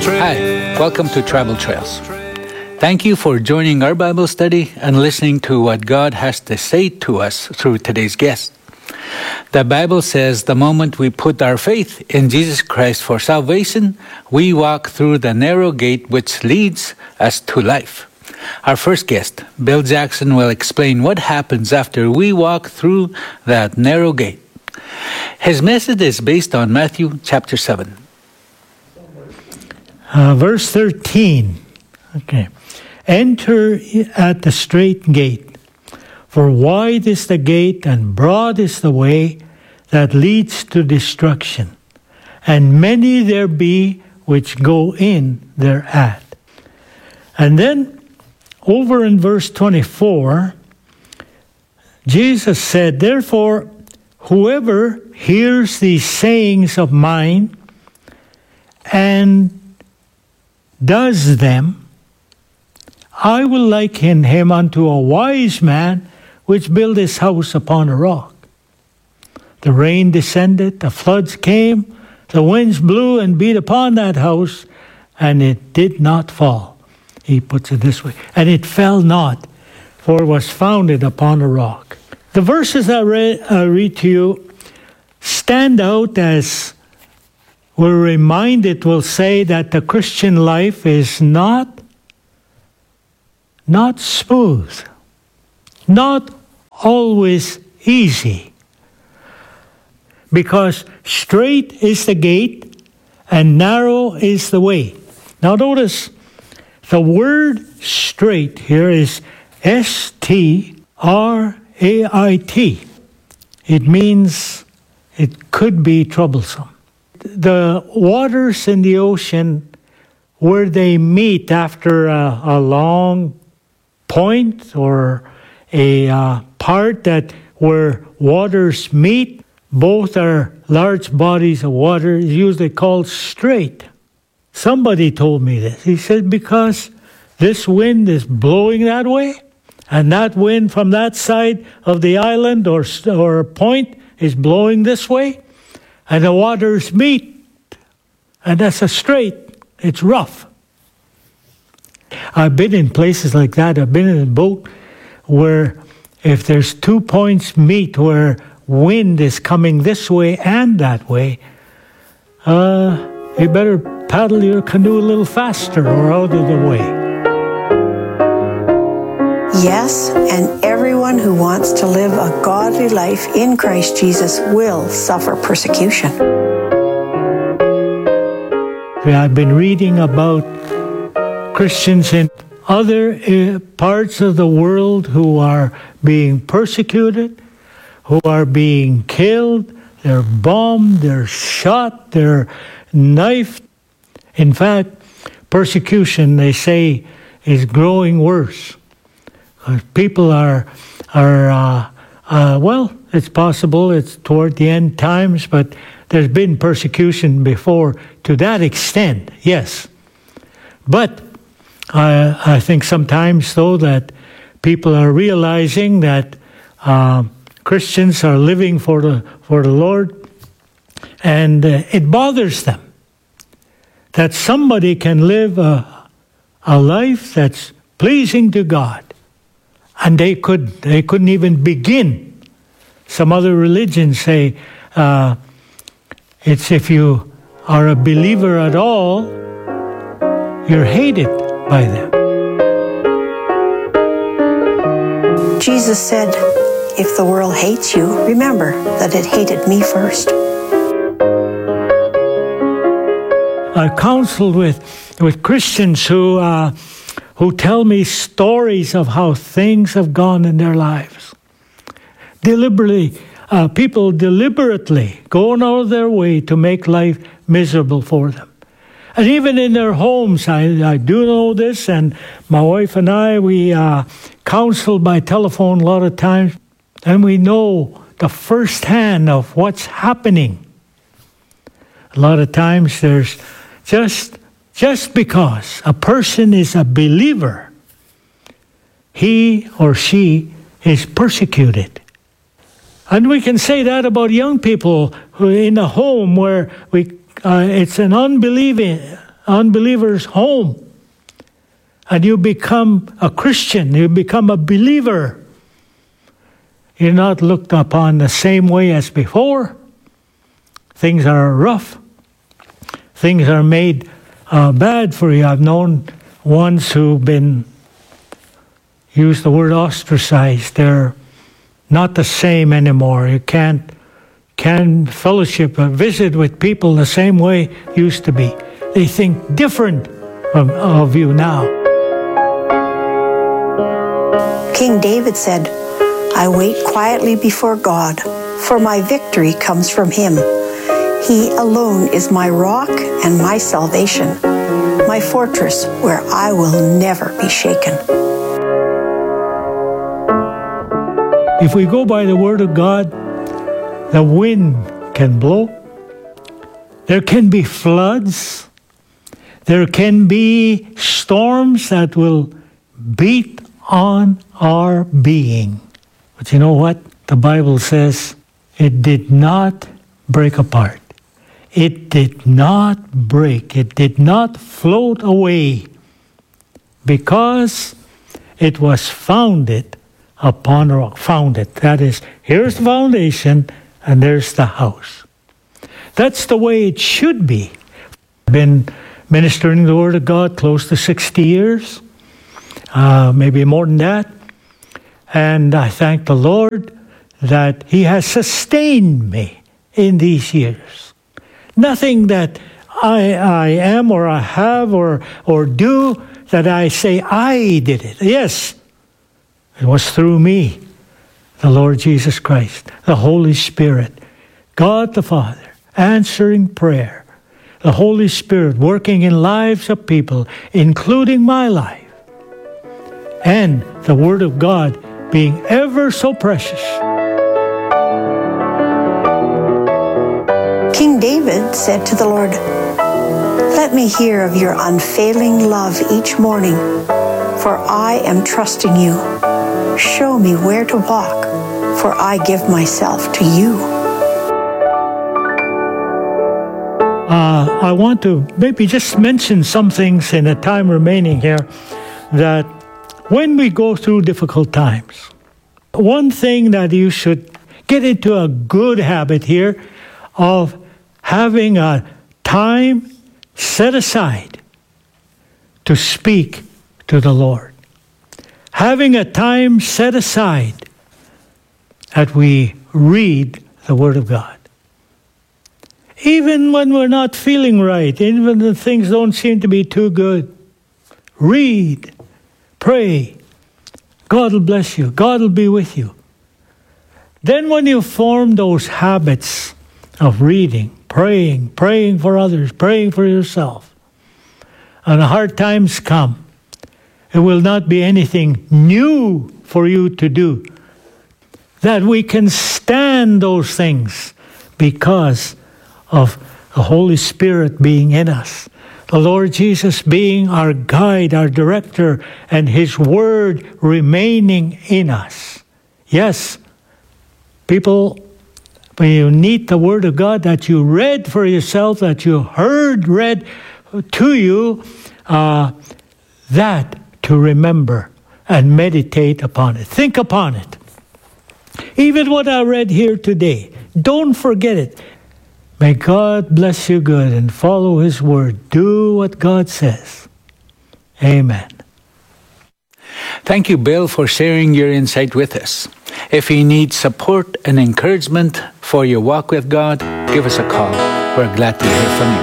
Hi, welcome to Travel Trails. Thank you for joining our Bible study and listening to what God has to say to us through today's guest. The Bible says the moment we put our faith in Jesus Christ for salvation, we walk through the narrow gate which leads us to life. Our first guest, Bill Jackson, will explain what happens after we walk through that narrow gate. His message is based on Matthew chapter 7. Verse 13. Okay. Enter at the straight gate, for wide is the gate and broad is the way that leads to destruction, and many there be which go in thereat. And then over in verse 24, Jesus said, therefore, whoever hears these sayings of mine and does them, I will liken him unto a wise man which built his house upon a rock. The rain descended, the floods came, the winds blew and beat upon that house, and it did not fall. He puts it this way, and it fell not, for it was founded upon a rock. The verses I read to you stand out as we're reminded, will say that the Christian life is not smooth, not always easy, because straight is the gate and narrow is the way. Now notice the word straight here is S-T-R-A-I-T. It means it could be troublesome. The waters in the ocean, where they meet after a long point or a part that where waters meet, both are large bodies of water, is usually called strait. Somebody told me this. He said, because this wind is blowing that way, and that wind from that side of the island or point is blowing this way, and the waters meet, and that's a strait. It's rough. I've been in places like that. I've been in a boat where if there's 2 points meet where wind is coming this way and that way, you better paddle your canoe a little faster or out of the way. Yes, and everyone who wants to live a godly life in Christ Jesus will suffer persecution. I've been reading about Christians in other parts of the world who are being persecuted, who are being killed, they're bombed, they're shot, they're knifed. In fact, persecution, they say, is growing worse. People are well, it's possible it's toward the end times, but there's been persecution before to that extent, yes. But I think sometimes, though, that people are realizing that Christians are living for the Lord, and it bothers them that somebody can live a life that's pleasing to God. And they couldn't even begin. Some other religions say it's if you are a believer at all, you're hated by them. Jesus said, if the world hates you, remember that it hated me first. I counseled with Christians who tell me stories of how things have gone in their lives. People deliberately going out of their way to make life miserable for them. And even in their homes, I do know this, and my wife and I, we counsel by telephone a lot of times, and we know the first hand of what's happening. A lot of times there's just because a person is a believer, he or she is persecuted. And we can say that about young people who in a home where it's an unbelieving unbeliever's home, and you become a Christian, you become a believer, you're not looked upon the same way as before. Things are rough. Things are made bad for you. I've known ones who've been, use the word ostracized. They're not the same anymore. You can't fellowship or visit with people the same way it used to be. They think different of you now. King David said, "I wait quietly before God, for my victory comes from him. He alone is my rock and my salvation, my fortress where I will never be shaken." If we go by the word of God, the wind can blow. There can be floods. There can be storms that will beat on our being. But you know what? The Bible says it did not break apart. It did not break. It did not float away, because it was founded upon a rock. Founded. That is, here's the foundation and there's the house. That's the way it should be. I've been ministering the Word of God close to 60 years, maybe more than that. And I thank the Lord that He has sustained me in these years. Nothing that I am or I have or do that I say I did it. Yes, it was through me, the Lord Jesus Christ, the Holy Spirit, God the Father, answering prayer, the Holy Spirit working in lives of people, including my life, and the Word of God being ever so precious. King David said to the Lord, "Let me hear of your unfailing love each morning, for I am trusting you. Show me where to walk, for I give myself to you." I want to maybe just mention some things in the time remaining here, that when we go through difficult times, one thing that you should get into a good habit here of having a time set aside to speak to the Lord. Having a time set aside that we read the Word of God. Even when we're not feeling right, even when the things don't seem to be too good, read, pray. God will bless you. God will be with you. Then when you form those habits of reading, praying for others, praying for yourself, and the hard times come, it will not be anything new for you to do. That we can stand those things because of the Holy Spirit being in us. The Lord Jesus being our guide, our director, and His Word remaining in us. Yes, people, when you need the Word of God that you read for yourself, that you heard read to you, that to remember and meditate upon it. Think upon it. Even what I read here today, don't forget it. May God bless you good and follow His Word. Do what God says. Amen. Thank you, Bill, for sharing your insight with us. If you need support and encouragement for your walk with God, give us a call. We're glad to hear from you.